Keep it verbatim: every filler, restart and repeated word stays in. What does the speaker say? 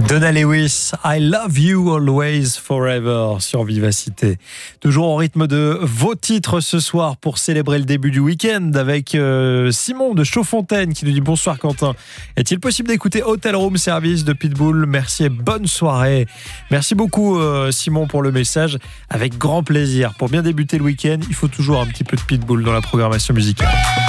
Donna Lewis, I love you always forever sur Vivacité. Toujours au rythme de vos titres ce soir pour célébrer le début du week-end avec euh, Simon de Chaudfontaine qui nous dit bonsoir Quentin. Est-il possible d'écouter Hotel Room Service de Pitbull? Merci et bonne soirée. Merci beaucoup euh, Simon pour le message. Avec grand plaisir. Pour bien débuter le week-end, il faut toujours un petit peu de Pitbull dans la programmation musicale.